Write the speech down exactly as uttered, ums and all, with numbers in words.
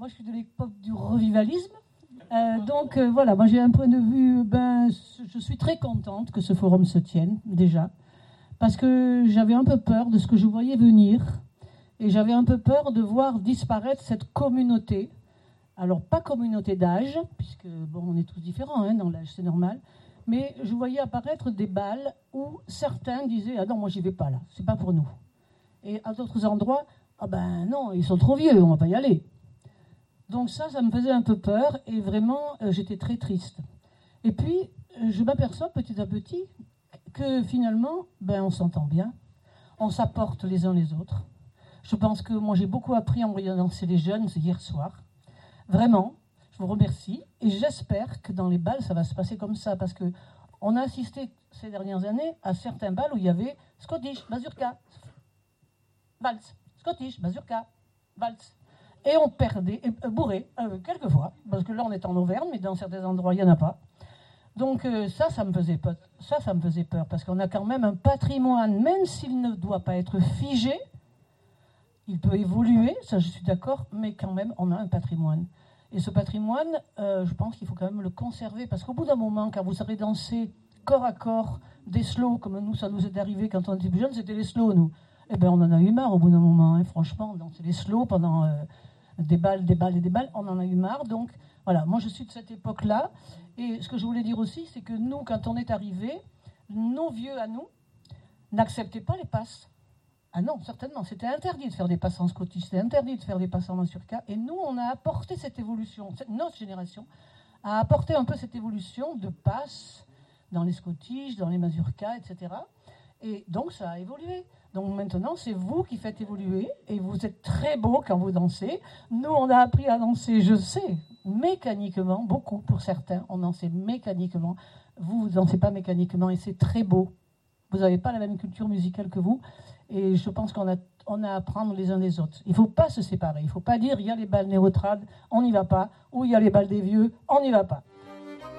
moi je suis de l'époque du revivalisme. Euh, donc euh, voilà, moi j'ai un point de vue, ben, je suis très contente que ce forum se tienne déjà, parce que j'avais un peu peur de ce que je voyais venir, et j'avais un peu peur de voir disparaître cette communauté. Alors pas communauté d'âge, puisque bon, on est tous différents hein, dans l'âge, c'est normal, mais je voyais apparaître des balles où certains disaient « Ah non, moi j'y vais pas là, c'est pas pour nous ». Et à d'autres endroits « Ah ben non, ils sont trop vieux, on va pas y aller ». Donc ça, ça me faisait un peu peur et vraiment, euh, j'étais très triste. Et puis, euh, je m'aperçois petit à petit que finalement, ben, on s'entend bien, on s'apporte les uns les autres. Je pense que moi, j'ai beaucoup appris en voyant danser les jeunes hier soir. Vraiment, je vous remercie et j'espère que dans les balles, ça va se passer comme ça parce qu'on a assisté ces dernières années à certains balles où il y avait Scottish, mazurka, valse, Scottish, mazurka, valse. Et on perdait, et, euh, bourré, euh, quelquefois, parce que là on est en Auvergne, mais dans certains endroits il n'y en a pas. Donc euh, ça, ça me faisait peur, ça, ça me faisait peur, parce qu'on a quand même un patrimoine, même s'il ne doit pas être figé, il peut évoluer, ça je suis d'accord, mais quand même on a un patrimoine. Et ce patrimoine, euh, je pense qu'il faut quand même le conserver, parce qu'au bout d'un moment, quand vous savez danser corps à corps des slows, comme nous, ça nous est arrivé quand on était plus jeunes, c'était les slows, nous. Eh bien on en a eu marre au bout d'un moment, hein, franchement, danser les slows pendant... Euh, des balles, des balles et des balles, on en a eu marre. Donc voilà, moi je suis de cette époque-là. Et ce que je voulais dire aussi, c'est que nous, quand on est arrivés, nos vieux à nous n'acceptaient pas les passes. Ah non, certainement, c'était interdit de faire des passes en Scottish, c'était interdit de faire des passes en mazurka. Et nous, on a apporté cette évolution, notre génération a apporté un peu cette évolution de passes dans les Scottish, dans les mazurka, et cetera. Et donc ça a évolué. Donc maintenant, c'est vous qui faites évoluer et vous êtes très beaux quand vous dansez. Nous, on a appris à danser, je sais, mécaniquement, beaucoup pour certains. On dansait mécaniquement. Vous, vous ne dansez pas mécaniquement et c'est très beau. Vous n'avez pas la même culture musicale que vous. Et je pense qu'on a, on a à apprendre les uns des autres. Il ne faut pas se séparer. Il ne faut pas dire, il y a les balles néotrades, on n'y va pas. Ou il y a les balles des vieux, on n'y va pas.